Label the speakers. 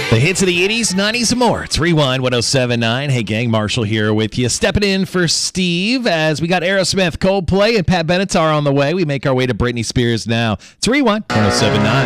Speaker 1: The hits of the 80s, 90s, and more. It's Rewind 1079. Hey, gang, Marshall here with you. Stepping in for Steve as we got Aerosmith, Coldplay, and Pat Benatar on the way. We make our way to Britney Spears now. It's Rewind 1079.